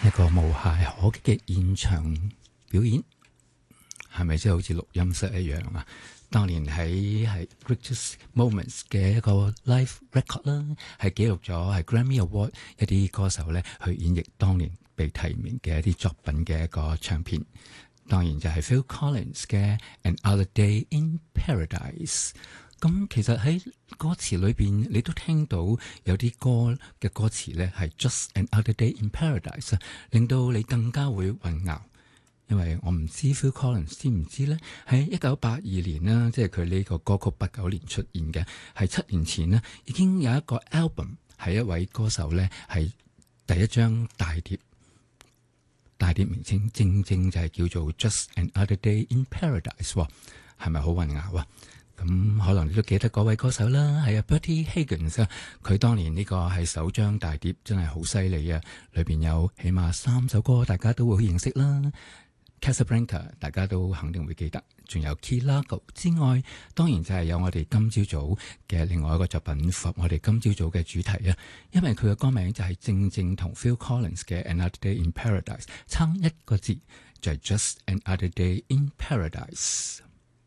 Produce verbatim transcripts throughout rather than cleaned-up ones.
一個無懈可擊嘅現場表演，係咪即係好似錄音室一樣啊？當年喺係 Greatest Moments 嘅一個 live record 啦，係記錄咗係 Grammy Award 一啲歌手咧去演繹當年被提名嘅一啲作品嘅一個唱片。當然就係 Phil Collins 嘅 Another Day in Paradise。咁其實喺歌詞裏邊，你都聽到有啲歌嘅歌詞咧係 Just Another Day in Paradise， 令到你更加會混淆。因為我唔知 Phil Collins 知唔知咧？喺一九八二年啦，即係佢呢個歌曲八九年出現嘅，係七年前呢已經有一個 album 係一位歌手咧係第一張大碟，大碟名稱正正就係叫做 Just Another Day in Paradise， 係咪好混淆啊？咁可能你都記得嗰位歌手啦，係啊 Bertie Higgins 啊，佢當年呢個係首張大碟，真係好犀利啊！裏邊有起碼三首歌，大家都會認識啦。Casablanca 大家都肯定會記得，仲有 Key Largo 之外，當然就係有我哋今朝早嘅另外一個作品符合我哋今朝早嘅主題啊！因為佢嘅歌名就係正正同 Phil Collins 嘅 Another Day in Paradise 差一個字，就係 Just Another Day in Paradise。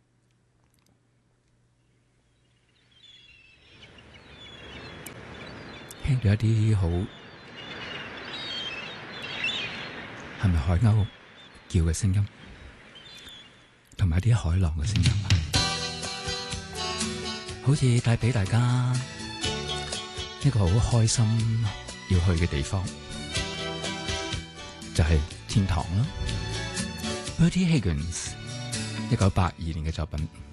聽到一啲好係咪海鷗叫嘅聲音，同埋啲海浪嘅聲音，好似帶俾大家一個好開心要去嘅地方，就係天堂啦。Bertie Higgins 一九八二年嘅作品。